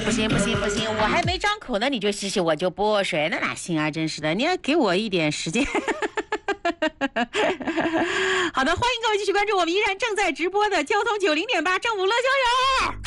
不行不行不行，我还没张口呢，你就洗洗我就剥水，那哪行啊？真是的，你要给我一点时间。好的，欢迎各位继续关注我们依然正在直播的交通90.8正午乐逍遥。